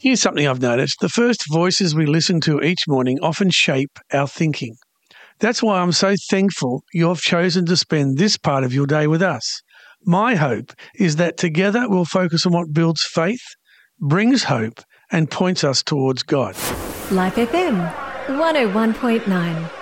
Here's something I've noticed. The first voices we listen to each morning often shape our thinking. That's why I'm so thankful you've chosen to spend this part of your day with us. My hope is that together we'll focus on what builds faith, brings hope, and points us towards God. Life FM 101.9